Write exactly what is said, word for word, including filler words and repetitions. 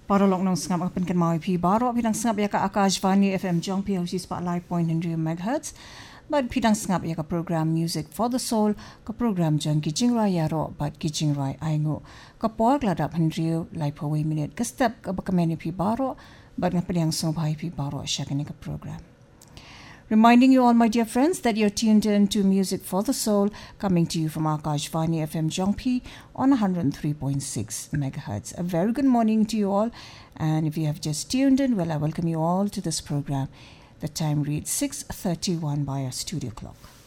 Parolong nang sngap apan kan mau pi baro pidang sngap ya ka Akashvani F M Jong P O C Spotlight point one hundred megahertz. But pidang sngap ya ka program Music for the Soul ka program jang kijing raya ro but kijing rai aingo ka por gladap handriu lai pawai minute ka step ka bakameni pi baro but nga pidang song pai pi baro syakani ka program. Reminding you all, my dear friends, that you're tuned in to Music for the Soul, coming to you from Akashvani F M Jongpi on one hundred three point six megahertz. A very good morning to you all. And if you have just tuned in, well, I welcome you all to this program. The time reads six thirty-one by our studio clock.